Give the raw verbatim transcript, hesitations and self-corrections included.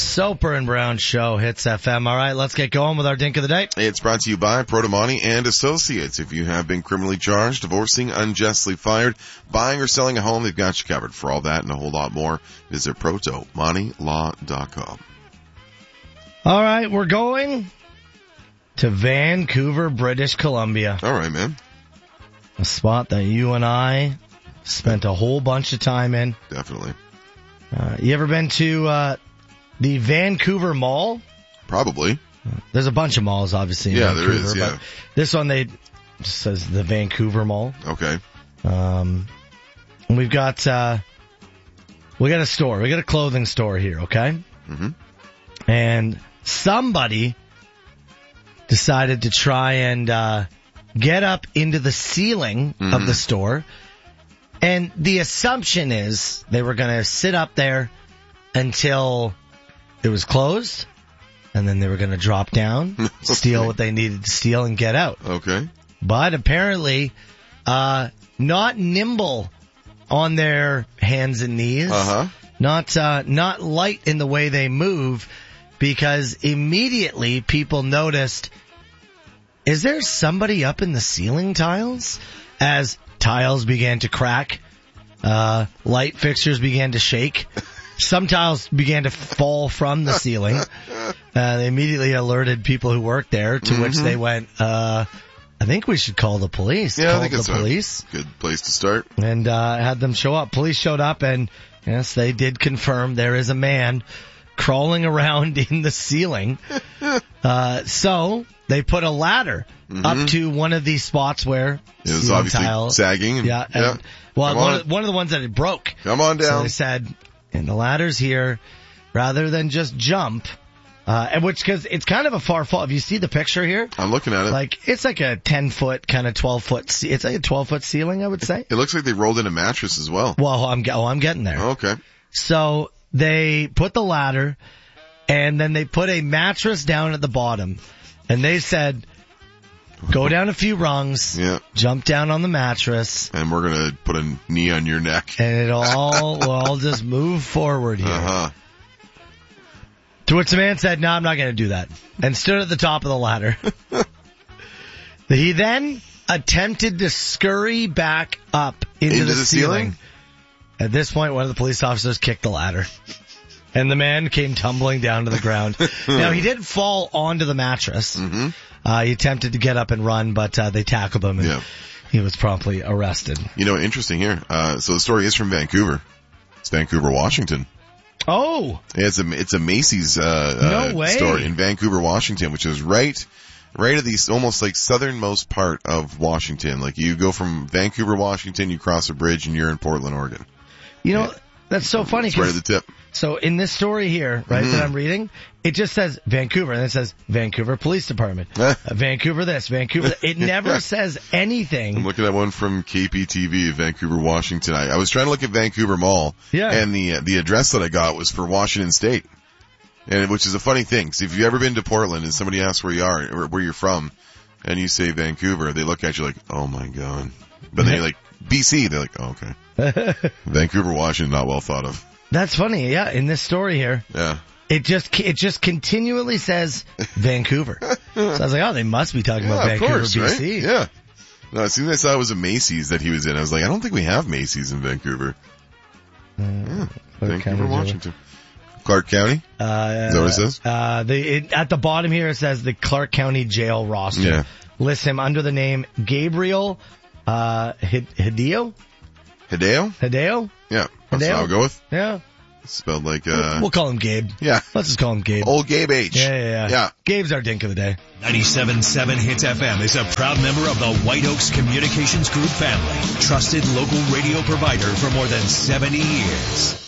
Soper and Brown Show, Hits F M. All right, let's get going with our Dink of the Day. It's brought to you by Protomani and Associates. If you have been criminally charged, divorcing, unjustly fired, buying or selling a home, they've got you covered. For all that and a whole lot more, visit protomani law dot com. All right, we're going to Vancouver, British Columbia. All right, man. A spot that you and I spent a whole bunch of time in. Definitely. Uh, you ever been to uh, the Vancouver Mall? Probably. There's a bunch of malls, obviously, in yeah, Vancouver. there is, yeah. But this one, they just says the Vancouver Mall. Okay. Um, and we've got, uh, we got a store. We got a clothing store here, okay? Mm-hmm. And somebody decided to try and uh, get up into the ceiling mm-hmm. of the store. And the assumption is they were going to sit up there until it was closed, and then they were going to drop down, okay. steal what they needed to steal, and get out. Okay. But apparently, uh, not nimble on their hands and knees. Uh-huh. Not, uh, not light in the way they move, because immediately people noticed, is there somebody up in the ceiling tiles? As tiles began to crack, uh, light fixtures began to shake. Some tiles began to fall from the ceiling. Uh, they immediately alerted people who worked there, to mm-hmm. which they went, uh, I think we should call the police. Yeah, Called I think it's the police. a good place to start. And, uh, had them show up. Police showed up, and yes, they did confirm there is a man crawling around in the ceiling. Uh, so they put a ladder mm-hmm. up to one of these spots where it was obviously tile, sagging. And, yeah. And, yeah. Well, one on. of, one of the ones that it broke. Come on down. So they said, and the ladder's here, rather than just jump, uh, and which, cause it's kind of a far fall. If you see the picture here. I'm looking at it. Like, it's like a ten foot, kind of twelve foot, ce- it's like a twelve foot ceiling, I would say. It looks like they rolled in a mattress as well. Well, I'm, oh, I'm getting there. Okay. So they put the ladder, and then they put a mattress down at the bottom, and they said, go down a few rungs, yeah. jump down on the mattress, and we're gonna put a knee on your neck, and it'll all will all just move forward here. Uh-huh. To which the man said, "No, I'm not gonna do that," and stood at the top of the ladder. He then attempted to scurry back up into, into the, the ceiling. ceiling. At this point, one of the police officers kicked the ladder. And the man came tumbling down to the ground. Now, he did fall onto the mattress. Mm-hmm. Uh, he attempted to get up and run, but uh, they tackled him, and yeah. he was promptly arrested. You know, interesting here. Uh, so the story is from Vancouver. It's Vancouver, Washington. Oh! It's a, it's a Macy's uh, no uh, way. store in Vancouver, Washington, which is right right at the almost like southernmost part of Washington. Like, you go from Vancouver, Washington, you cross a bridge, and you're in Portland, Oregon. You know, yeah. that's so funny. It's right at the tip. So in this story here, right, mm-hmm. that I'm reading, it just says Vancouver, and it says Vancouver Police Department. uh, Vancouver this, Vancouver that. It never says anything. I'm looking at one from K P T V, Vancouver, Washington. I, I was trying to look at Vancouver Mall, yeah. and the uh, the address that I got was for Washington State, and which is a funny thing, because if you've ever been to Portland and somebody asks where you are, or where you're from, and you say Vancouver, they look at you like, oh my god. But then you're like, B C, they're like, oh, okay. Vancouver, Washington, not well thought of. That's funny, yeah, in this story here. Yeah. It just it just continually says Vancouver. So I was like, oh, they must be talking yeah, about Vancouver, course, B C. Right? Yeah. No, as soon as I saw it was a Macy's that he was in, I was like, I don't think we have Macy's in Vancouver. Uh, yeah. Vancouver, Washington. Clark County? Uh, Is that what it says? Uh, the, it, at the bottom here it says the Clark County Jail roster. Yeah. Lists him under the name Gabriel uh, Hideo? Hideo? Hideo? Yeah. That's Hideo? what I'll go with. Yeah. It's spelled like, uh... We'll call him Gabe. Yeah. Let's just call him Gabe. Old Gabe H. Yeah, yeah, yeah. Yeah. Gabe's our dink of the day. ninety-seven point seven Hits F M is a proud member of the White Oaks Communications Group family. Trusted local radio provider for more than seventy years.